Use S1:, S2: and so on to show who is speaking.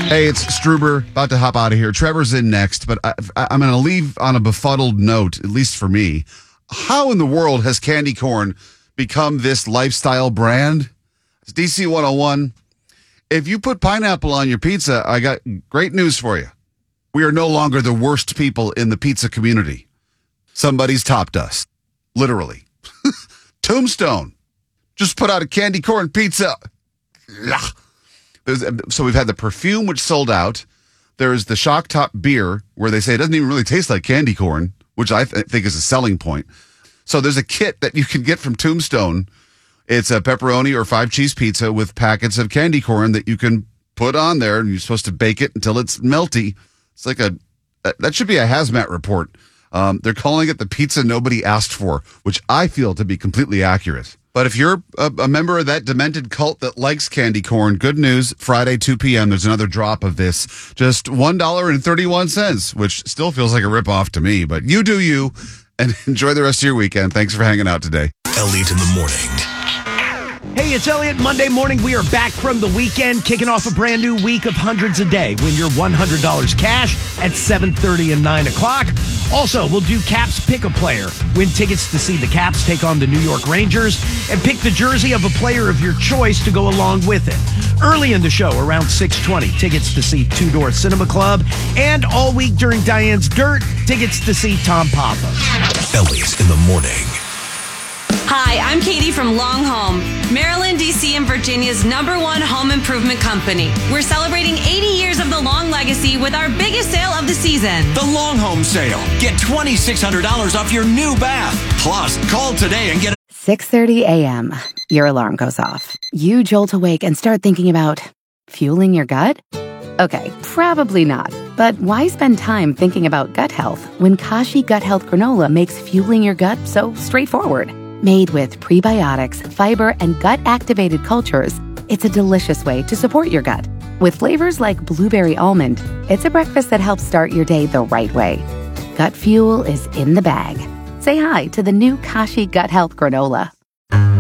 S1: Hey, it's Struber, about to hop out of here. Trevor's in next, but I'm going to leave on a befuddled note, at least for me. How in the world has candy corn become this lifestyle brand? It's DC 101. If you put pineapple on your pizza, I got great news for you. We are no longer the worst people in the pizza community. Somebody's topped us. Literally. Tombstone just put out a candy corn pizza. So we've had the perfume, which sold out. There's the Shock Top beer, where they say it doesn't even really taste like candy corn, which I think is a selling point. So there's a kit that you can get from Tombstone. It's a pepperoni or 5-cheese pizza with packets of candy corn that you can put on there, and you're supposed to bake it until it's melty. It's like that should be a hazmat report. They're calling it the pizza nobody asked for, which I feel to be completely accurate. But if you're a member of that demented cult that likes candy corn, good news. Friday, 2 p.m., there's another drop of this. Just $1.31, which still feels like a ripoff to me. But you do you, and enjoy the rest of your weekend. Thanks for hanging out today.
S2: Elliot in the morning.
S3: Hey, it's Elliot. Monday morning, we are back from the weekend, kicking off a brand new week of hundreds a day. Win your $100 cash at 7:30 and 9 o'clock. Also, we'll do Caps Pick a Player. Win tickets to see the Caps take on the New York Rangers and pick the jersey of a player of your choice to go along with it. Early in the show, around 6:20, tickets to see Two Door Cinema Club. And all week during Diane's Dirt, tickets to see Tom Papa.
S2: Elliot in the morning.
S4: Hi, I'm Katie from Long Home, Maryland, D.C., and Virginia's #1 home improvement company. We're celebrating 80 years of the Long legacy with our biggest sale of the season.
S5: The Long Home Sale. Get $2,600 off your new bath. Plus, call today and get
S6: 6:30 a.m. Your alarm goes off. You jolt awake and start thinking about fueling your gut? Okay, probably not. But why spend time thinking about gut health when Kashi Gut Health Granola makes fueling your gut so straightforward? Made with prebiotics, fiber, and gut-activated cultures, it's a delicious way to support your gut. With flavors like blueberry almond, it's a breakfast that helps start your day the right way. Gut fuel is in the bag. Say hi to the new Kashi Gut Health Granola.